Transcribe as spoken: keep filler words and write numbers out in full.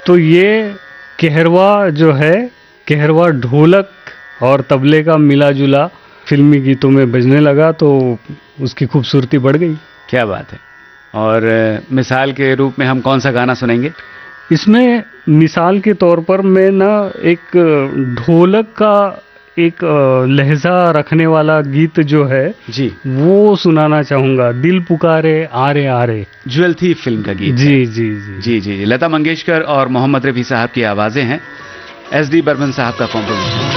तो ये कहरवा जो है, कहरवा ढोलक और तबले का मिला जुला फिल्मी गीतों में बजने लगा तो उसकी खूबसूरती बढ़ गई। क्या बात है। और मिसाल के रूप में हम कौन सा गाना सुनेंगे? इसमें मिसाल के तौर पर मैं ना एक ढोलक का एक लहजा रखने वाला गीत जो है जी, वो सुनाना चाहूंगा। दिल पुकारे आरे आरे, ज्वेल थीफ फिल्म का गीत। जी जी जी जी जी जी लता मंगेशकर और मोहम्मद रफ़ी साहब की आवाजें हैं, एस डी बर्मन साहब का कॉम्पोजिशन।